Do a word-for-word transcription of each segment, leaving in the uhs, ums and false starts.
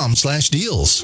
com slash deals.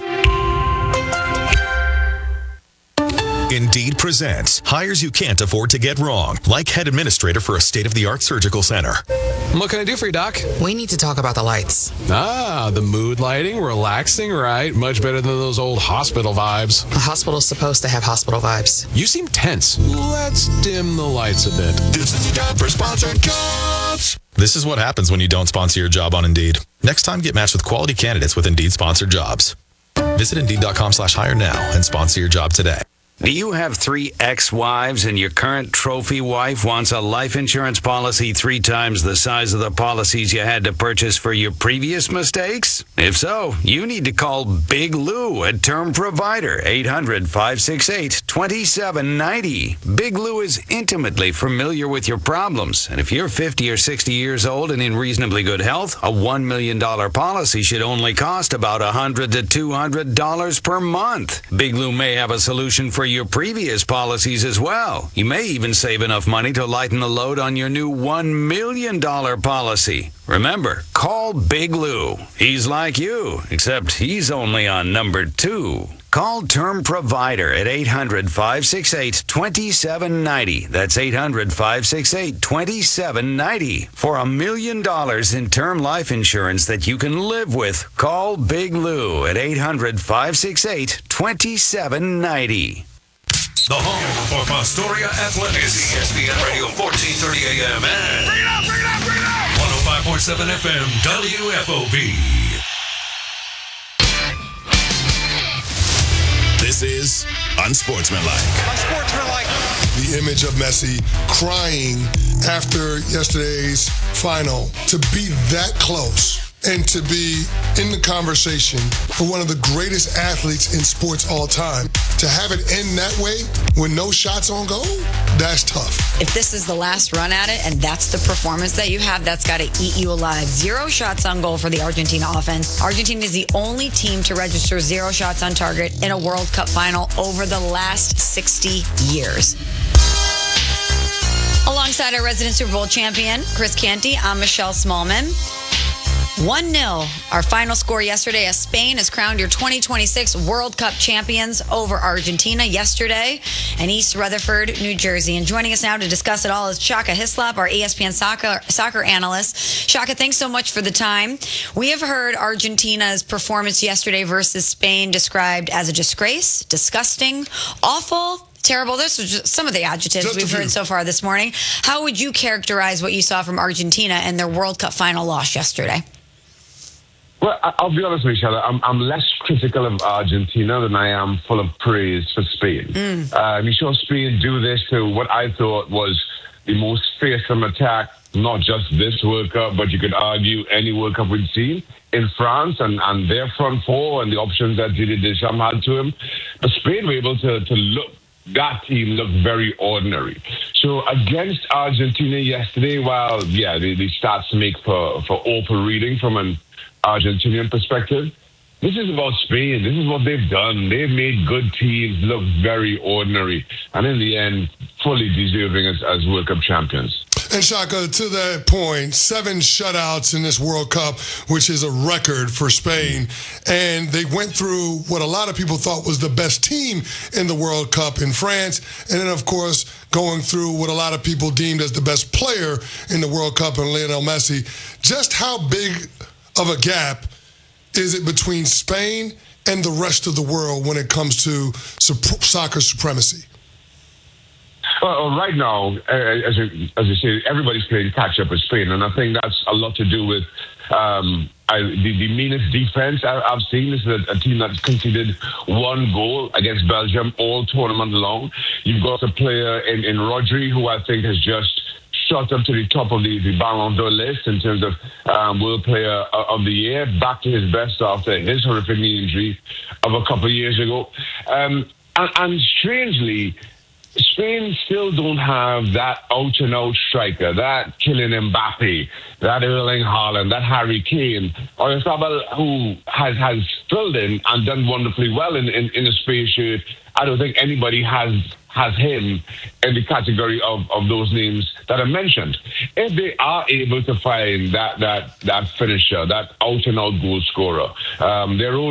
Indeed presents hires you can't afford to get wrong, like head administrator for a state-of-the-art surgical center. What can I do for you, Doc? We need to talk about the lights. Ah, the mood lighting, relaxing, right? Much better than those old hospital vibes. A hospital's supposed to have hospital vibes. You seem tense. Let's dim the lights a bit. This is the job for sponsored jobs. This is what happens when you don't sponsor your job on Indeed. Next time, get matched with quality candidates with Indeed-sponsored jobs. Visit Indeed.com slash hire now and sponsor your job today. Do you have three ex-wives and your current trophy wife wants a life insurance policy three times the size of the policies you had to purchase for your previous mistakes? If so, you need to call Big Lou at Term Provider, eight hundred, five six eight, two seven nine zero. Big Lou is intimately familiar with your problems, and if you're fifty or sixty years old and in reasonably good health, a one million dollars policy should only cost about one hundred to two hundred dollars per month. Big Lou may have a solution for your previous policies as well. You may even save enough money to lighten the load on your new one million dollars policy. Remember, call Big Lou. He's like you, except he's only on number two. Call Term Provider at eight hundred, five six eight, two seven nine zero. That's eight hundred, five six eight, two seven nine zero. For a million dollars in term life insurance that you can live with, call Big Lou at eight hundred, five six eight, two seven nine zero. The home for Pastoria Athletics. E S P N Radio, fourteen thirty A M and bring it up, bring it up, bring it up. one oh five point seven F M, W F O B. This is Unsportsmanlike. Unsportsmanlike. The image of Messi crying after yesterday's final, to be that close and to be in the conversation for one of the greatest athletes in sports all time, to have it end that way with no shots on goal, that's tough. If this is the last run at it and that's the performance that you have, that's got to eat you alive. Zero shots on goal for the Argentina offense. Argentina is the only team to register zero shots on target in a World Cup final over the last sixty years. Alongside our resident Super Bowl champion, Chris Canty, I'm Michelle Smallman. one nil, our final score yesterday, as Spain has crowned your twenty twenty-six World Cup champions over Argentina yesterday in East Rutherford, New Jersey. And joining us now to discuss it all is Shaka Hislop, our E S P N soccer, soccer analyst. Shaka, thanks so much for the time. We have heard Argentina's performance yesterday versus Spain described as a disgrace, disgusting, awful, terrible. Those are just some of the adjectives Just we've heard so far this morning. How would you characterize what you saw from Argentina and their World Cup final loss yesterday? Well, I'll be honest with you, I'm, I'm less critical of Argentina than I am full of praise for Spain. Mm. Uh, we saw Spain do this to what I thought was the most fearsome attack, not just this World Cup, but you could argue any World Cup we've seen in France, and, and their front four and the options that Didier Deschamps had to him. But Spain were able to, to look, that team looked very ordinary. So against Argentina yesterday, while, yeah, the, the stats make for, for awful reading from an Argentinian perspective, this is about Spain. This is what they've done. They've made good teams look very ordinary, and in the end, fully deserving as, as World Cup champions. And Shaka, to that point, seven shutouts in this World Cup, which is a record for Spain. And they went through what a lot of people thought was the best team in the World Cup in France. And then, of course, going through what a lot of people deemed as the best player in the World Cup in Lionel Messi. Just how big of a gap is it between Spain and the rest of the world when it comes to sup- soccer supremacy? Well, right now, uh, as, you, as you say, everybody's playing catch-up with Spain, and I think that's a lot to do with um, I, the, the meanest defense I, I've seen. This is a, a team that's conceded one goal against Belgium all tournament long. You've got a player in, in Rodri who I think has just shot up to the top of the, the Ballon d'Or list in terms of um, World Player of the Year, back to his best after his horrific knee injury of a couple of years ago. Um, and, and strangely, Spain still don't have that out-and-out striker, that Kylian Mbappe, that Erling Haaland, that Harry Kane, or Oyarzabal, who has, has filled in and done wonderfully well in, in, in a Spain shirt. I don't think anybody has has him in the category of, of those names that I mentioned. If they are able to find that that that finisher, that out-and-out goal scorer, um, their own